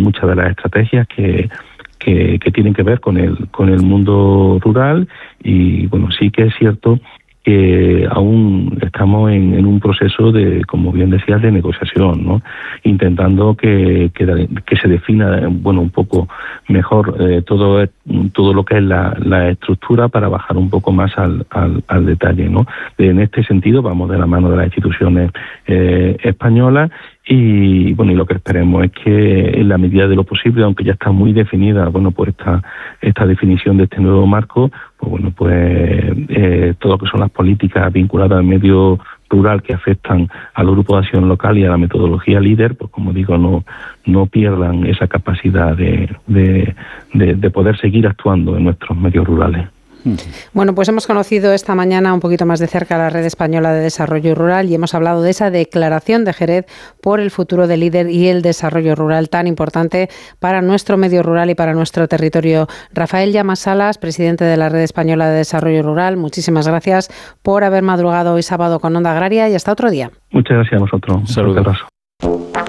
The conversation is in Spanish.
muchas de las estrategias que tienen que ver con el mundo rural. Y bueno, sí que es cierto que aún estamos en un proceso de, como bien decías, de negociación, ¿no? Intentando que se defina, bueno, un poco mejor todo lo que es la estructura para bajar un poco más al detalle, ¿no? En este sentido vamos de la mano de las instituciones españolas. Y bueno, y lo que esperemos es que en la medida de lo posible, aunque ya está muy definida, bueno, por esta definición de este nuevo marco, pues bueno, todo lo que son las políticas vinculadas al medio rural que afectan al grupo de acción local y a la metodología líder, pues como digo, no pierdan esa capacidad de poder seguir actuando en nuestros medios rurales. Bueno, pues hemos conocido esta mañana un poquito más de cerca la Red Española de Desarrollo Rural y hemos hablado de esa declaración de Jerez por el futuro del líder y el desarrollo rural tan importante para nuestro medio rural y para nuestro territorio. Rafael Llamas Salas, presidente de la Red Española de Desarrollo Rural, muchísimas gracias por haber madrugado hoy sábado con Onda Agraria y hasta otro día. Muchas gracias a vosotros. Saludos.